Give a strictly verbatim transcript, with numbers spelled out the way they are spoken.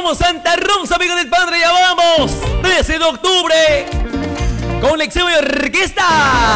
vamos, Santa Rosa, amigo del Padre, ya vamos. trece de octubre. Conexión y orquesta.